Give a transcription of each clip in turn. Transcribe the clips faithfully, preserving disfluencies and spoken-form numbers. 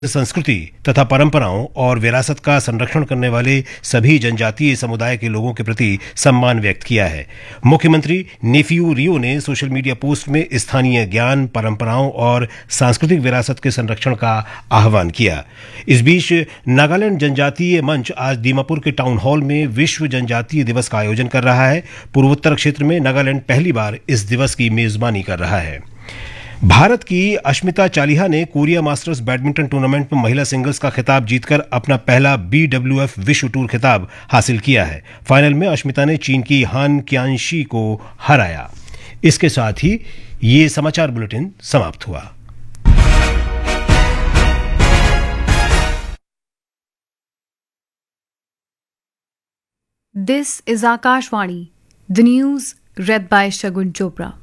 संस्कृति तथा परंपराओं और विरासत का संरक्षण करने वाले सभी जनजातीय समुदाय के लोगों के प्रति सम्मान व्यक्त किया है। मुख्यमंत्री नेफियू रियो ने सोशल मीडिया पोस्ट में स्थानीय ज्ञान, परंपराओं और सांस्कृतिक विरासत के संरक्षण का आह्वान किया। इस बीच नागालैंड जनजातीय मंच आज दीमापुर के टाउन हॉल में विश्व जनजातीय दिवस का आयोजन कर रहा है। पूर्वोत्तर क्षेत्र में नागालैंड पहली बार इस दिवस की मेजबानी कर रहा है। भारत की अश्मिता चालिहा ने कोरिया मास्टर्स बैडमिंटन टूर्नामेंट में महिला सिंगल्स का खिताब जीतकर अपना पहला बी डब्ल्यू एफ विश्व टूर खिताब हासिल किया है। फाइनल में अश्मिता ने चीन की हान क्यांशी को हराया। इसके साथ ही ये समाचार बुलेटिन समाप्त हुआ। This is Akashvani, the news read by Shagun Chopra.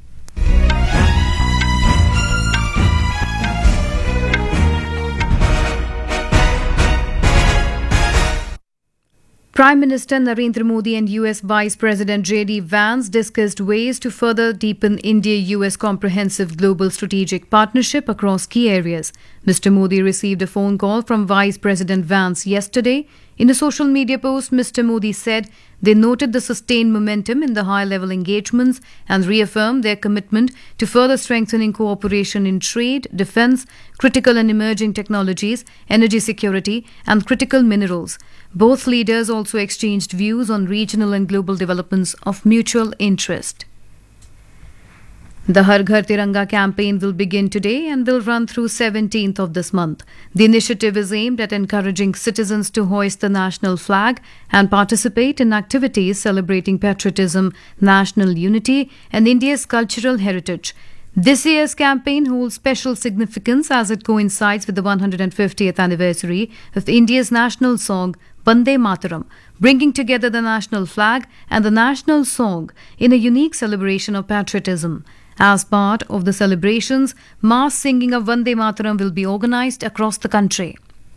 Prime Minister Narendra Modi and U S Vice President J D Vance discussed ways to further deepen India-U S comprehensive global strategic partnership across key areas. Mister Modi received a phone call from Vice President Vance yesterday. In a social media post, Mister Modi said they noted the sustained momentum in the high-level engagements and reaffirmed their commitment to further strengthening cooperation in trade, defense, critical and emerging technologies, energy security, and critical minerals. Both leaders also exchanged views on regional and global developments of mutual interest. The Har Ghar Tiranga campaign will begin today and will run through seventeenth of this month. The initiative is aimed at encouraging citizens to hoist the national flag and participate in activities celebrating patriotism, national unity, and India's cultural heritage. This year's campaign holds special significance as it coincides with the one hundred fiftieth anniversary of India's national song Vande Mataram, bringing together the national flag and the national song in a unique celebration of patriotism. As part of the celebrations, mass singing of Vande Mataram will be organized across the country.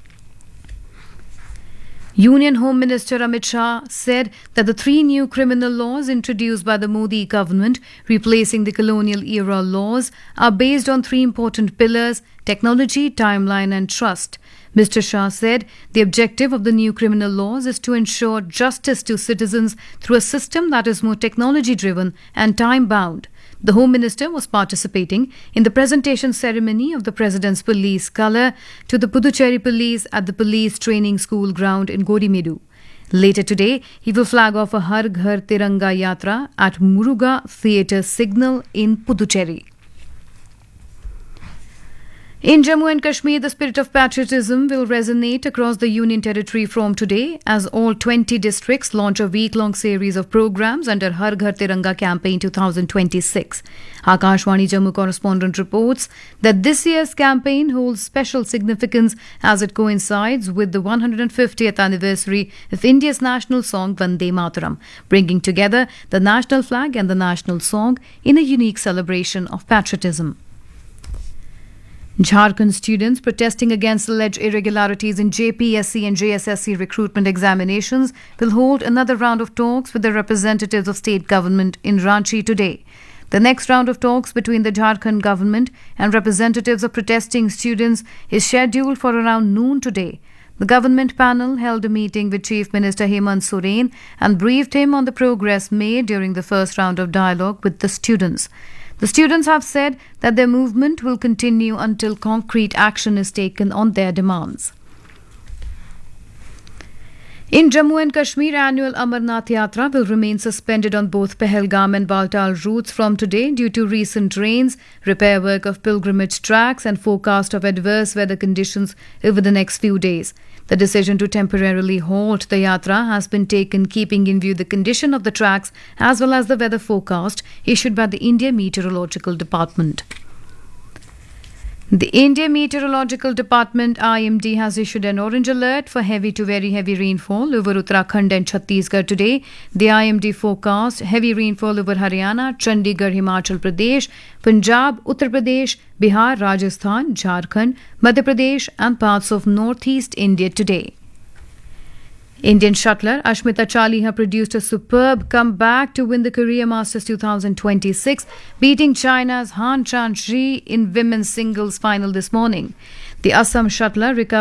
Union Home Minister Amit Shah said that the three new criminal laws introduced by the Modi government, replacing the colonial era laws, are based on three important pillars: technology, timeline, and trust. Mister Shah said the objective of the new criminal laws is to ensure justice to citizens through a system that is more technology-driven and time-bound. The Home Minister was participating in the presentation ceremony of the President's police colour to the Puducherry Police at the Police Training School ground in Godimedu. Later today, he will flag off a Har Ghar Tiranga Yatra at Muruga Theatre Signal in Puducherry. In Jammu and Kashmir, the spirit of patriotism will resonate across the Union Territory from today as all twenty districts launch a week-long series of programs under Har Ghar Tiranga campaign twenty twenty-six. Akashvani Jammu correspondent reports that this year's campaign holds special significance as it coincides with the one hundred fiftieth anniversary of India's national song Vande Mataram, bringing together the national flag and the national song in a unique celebration of patriotism. Jharkhand students protesting against alleged irregularities in J P S C and J S S C recruitment examinations will hold another round of talks with the representatives of state government in Ranchi today. The next round of talks between the Jharkhand government and representatives of protesting students is scheduled for around noon today. The government panel held a meeting with Chief Minister Hemant Soren and briefed him on the progress made during the first round of dialogue with the students. The students have said that their movement will continue until concrete action is taken on their demands. In Jammu and Kashmir, annual Amarnath Yatra will remain suspended on both Pahalgam and Baltal routes from today due to recent rains, repair work of pilgrimage tracks, and forecast of adverse weather conditions over the next few days. The decision to temporarily halt the Yatra has been taken keeping in view the condition of the tracks as well as the weather forecast issued by the India Meteorological Department. The India Meteorological Department I M D has issued an orange alert for heavy to very heavy rainfall over Uttarakhand and Chhattisgarh today. The I M D forecast heavy rainfall over Haryana, Chandigarh, Himachal Pradesh, Punjab, Uttar Pradesh, Bihar, Rajasthan, Jharkhand, Madhya Pradesh and parts of northeast India today. Indian shuttler Ashmita Chaliha produced a superb comeback to win the Korea Masters twenty twenty-six, beating China's Han Chan-shi in women's singles final this morning. The Assam shuttler recovered